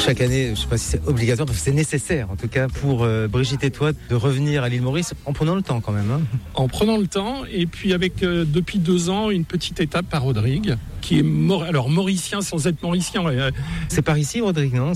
chaque année, je ne sais pas si c'est obligatoire, parce que c'est nécessaire en tout cas pour Brigitte et toi de revenir à l'île Maurice en prenant le temps quand même. En prenant le temps, et puis avec depuis 2 ans une petite étape à Rodrigue, qui est mauricien sans être mauricien. Ouais. C'est par ici Rodrigue, non?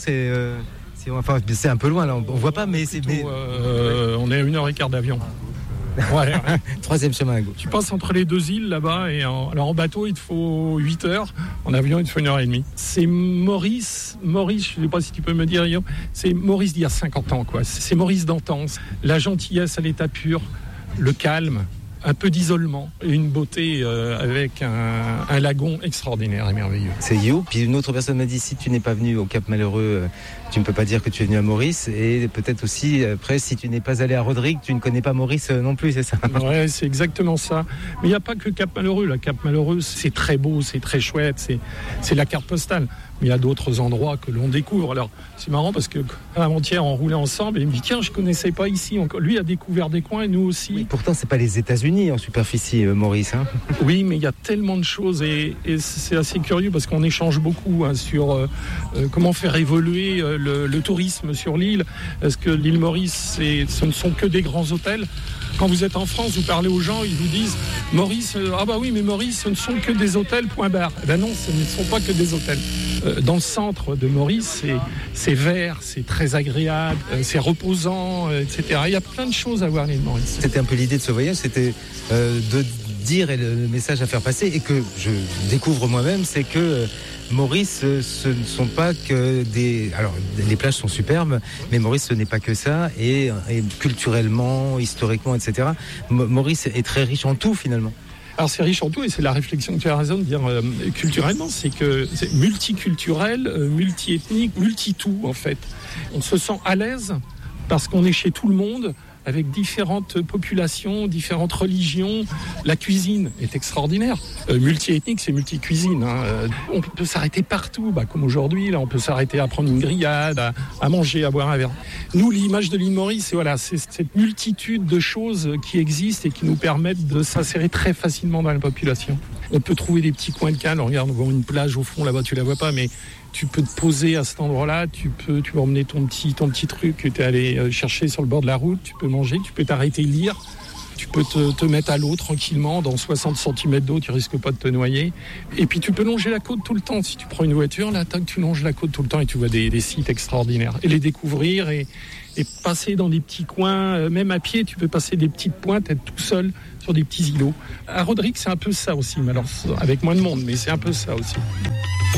C'est un peu loin là, on voit pas, mais c'est. On est à 1h15 d'avion. Ouais. 3e chemin à gauche. Tu passes entre les 2 îles là-bas, et en bateau il te faut 8 heures, en avion il te faut 1h30. C'est Maurice, je ne sais pas si tu peux me dire, c'est Maurice d'il y a 50 ans, quoi. C'est Maurice d'antan. La gentillesse à l'état pur, le calme, un peu d'isolement et une beauté avec un lagon extraordinaire et merveilleux. C'est You. Puis une autre personne m'a dit, si tu n'es pas venu au Cap Malheureux, tu ne peux pas dire que tu es venu à Maurice. Et peut-être aussi, après, si tu n'es pas allé à Rodrigue, tu ne connais pas Maurice non plus, c'est ça? Ouais, c'est exactement ça. Mais il n'y a pas que Cap Malheureux. La Cap Malheureux, c'est très beau, c'est très chouette, c'est la carte postale. Mais il y a d'autres endroits que l'on découvre. Alors, c'est marrant parce que avant-hier, on roulait ensemble et il me dit, tiens, je ne connaissais pas ici. Lui a découvert des coins et nous aussi. Oui, pourtant, ce n'est pas les États-Unis en superficie, Maurice. Oui, mais il y a tellement de choses et c'est assez curieux parce qu'on échange beaucoup sur comment faire évoluer le tourisme sur l'île. Est-ce que l'île Maurice, ce ne sont que des grands hôtels? Quand vous êtes en France, vous parlez aux gens, ils vous disent Maurice, ah bah oui, mais Maurice, ce ne sont que des hôtels, point barre. Eh ben non, ce ne sont pas que des hôtels. Dans le centre de Maurice, c'est vert, c'est très agréable, c'est reposant, etc. Il y a plein de choses à voir à l'île Maurice. C'était un peu l'idée de ce voyage, c'était de dire et le message à faire passer, et que je découvre moi-même, c'est que Maurice, ce ne sont pas que des... Alors, les plages sont superbes, mais Maurice, ce n'est pas que ça, et culturellement, historiquement, etc. Maurice est très riche en tout, finalement. Alors c'est riche en tout, et c'est la réflexion que tu as raison de dire culturellement, c'est que c'est multiculturel, multiethnique, multi-tout en fait. On se sent à l'aise parce qu'on est chez tout le monde, avec différentes populations, différentes religions. La cuisine est extraordinaire. Multi-ethnique, c'est multi-cuisine. On peut s'arrêter partout, comme aujourd'hui. Là, on peut s'arrêter à prendre une grillade, à manger, à boire un verre. Nous, l'image de l'île Maurice, c'est cette multitude de choses qui existent et qui nous permettent de s'insérer très facilement dans la population. On peut trouver des petits coins de calme. Regarde, on voit une plage au fond, là-bas, tu la vois pas, mais tu peux te poser à cet endroit-là, tu peux emmener ton petit truc que tu es allé chercher sur le bord de la route, tu peux manger, tu peux t'arrêter lire, tu peux te mettre à l'eau tranquillement, dans 60 cm d'eau, tu risques pas de te noyer. Et puis tu peux longer la côte tout le temps. Si tu prends une voiture, là, tu longes la côte tout le temps et tu vois des sites extraordinaires. Et les découvrir et passer dans des petits coins, même à pied, tu peux passer des petites pointes, être tout seul sur des petits îlots. À Rodrigue, c'est un peu ça aussi, mais alors avec moins de monde, mais c'est un peu ça aussi.